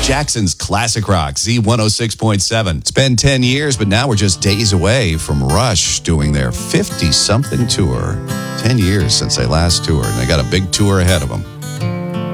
Jackson's Classic Rock, Z106.7. It's been 10 years, but now we're just days away from Rush doing their 50-something tour. 10 years since they last toured, and they got a big tour ahead of them.